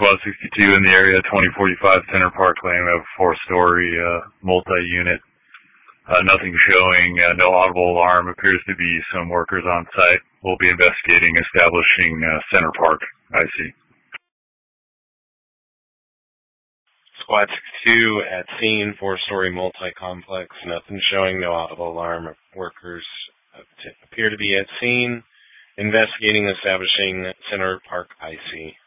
Squad 62 in the area, 2045 Center Park Lane. We have a four-story multi-unit. Nothing showing, no audible alarm. Appears to be some workers on site. We'll be investigating, establishing Center Park IC. Squad 62 at scene, four-story multi-complex. Nothing showing, no audible alarm. Workers appear to be at scene. Investigating, establishing Center Park IC.